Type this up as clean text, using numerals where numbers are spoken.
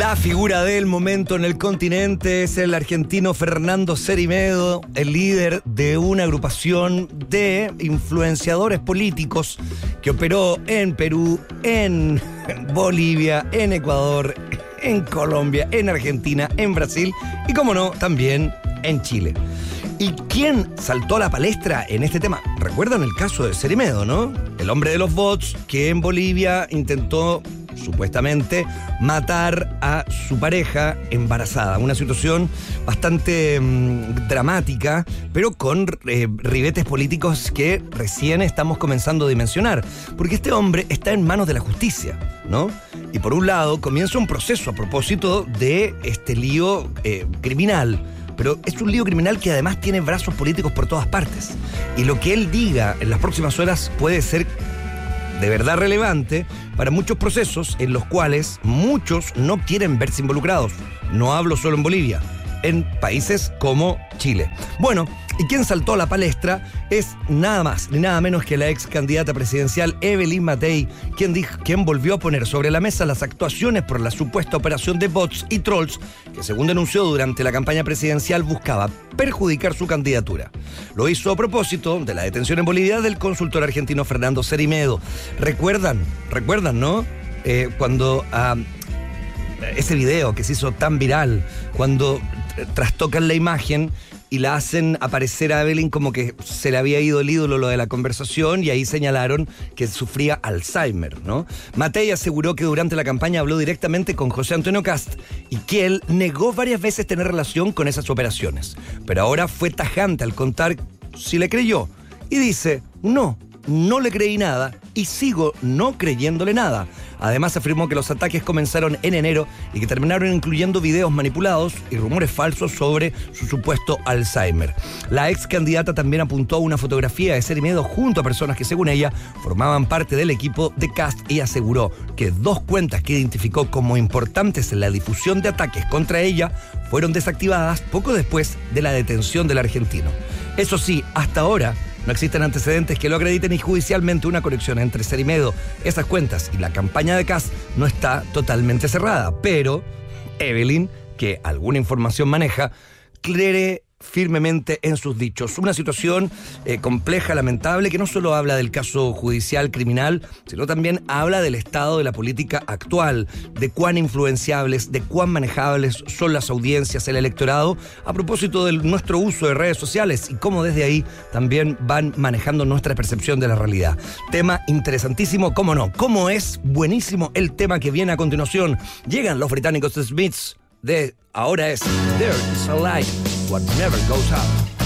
La figura del momento en el continente es el argentino Fernando Cerimeddo, el líder de una agrupación de influenciadores políticos que operó en Perú, en Bolivia, en Ecuador, en Colombia, en Argentina, en Brasil y, como no, también en Chile. ¿Y quién saltó a la palestra en este tema? Recuerdan el caso de Cerimeddo, ¿no? El hombre de los bots que en Bolivia intentó, supuestamente, matar a su pareja embarazada. Una situación bastante dramática, pero con ribetes políticos que recién estamos comenzando a dimensionar. Porque este hombre está en manos de la justicia, ¿no? Y por un lado comienza un proceso a propósito de este lío criminal. Pero es un lío criminal que además tiene brazos políticos por todas partes. Y lo que él diga en las próximas horas puede ser de verdad relevante para muchos procesos en los cuales muchos no quieren verse involucrados. No hablo solo en Bolivia, en países como Chile. Bueno, y quien saltó a la palestra es nada más ni nada menos que la ex candidata presidencial Evelyn Matei, quien volvió a poner sobre la mesa las actuaciones por la supuesta operación de bots y trolls que, según denunció durante la campaña presidencial, buscaba perjudicar su candidatura. Lo hizo a propósito de la detención en Bolivia del consultor argentino Fernando Cerimeddo. ¿Recuerdan, no? Cuando ese video que se hizo tan viral, cuando trastocan la imagen y la hacen aparecer a Evelyn como que se le había ido el ídolo, lo de la conversación, y ahí señalaron que sufría Alzheimer, ¿no? Matei aseguró que durante la campaña habló directamente con José Antonio Kast y que él negó varias veces tener relación con esas operaciones. Pero ahora fue tajante al contar si le creyó y dice: no le creí nada y sigo no creyéndole nada. Además afirmó que los ataques comenzaron en enero y que terminaron incluyendo videos manipulados y rumores falsos sobre su supuesto Alzheimer. La ex candidata también apuntó a una fotografía de Cerimeddo junto a personas que, según ella, formaban parte del equipo de Kast, y aseguró que 2 cuentas que identificó como importantes en la difusión de ataques contra ella fueron desactivadas poco después de la detención del argentino. Eso sí, hasta ahora no existen antecedentes que lo acrediten, y judicialmente una conexión entre Cerimeddo, esas cuentas y la campaña de Kast no está totalmente cerrada. Pero Evelyn, que alguna información maneja, cree firmemente en sus dichos. Una situación compleja, lamentable, que no solo habla del caso judicial criminal, sino también habla del estado de la política actual, de cuán influenciables, de cuán manejables son las audiencias, el electorado, a propósito de nuestro uso de redes sociales y cómo desde ahí también van manejando nuestra percepción de la realidad. Tema interesantísimo, cómo no, cómo es buenísimo el tema que viene a continuación. Llegan los británicos Smiths de Ahora Es There Is a Light What Never Goes Out.